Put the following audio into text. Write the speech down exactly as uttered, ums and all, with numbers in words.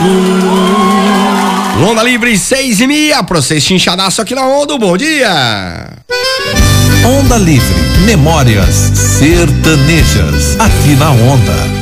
Onda Livre seis e meia, processo chinchadaço aqui na Onda, bom dia. Onda Livre, memórias sertanejas, aqui na Onda.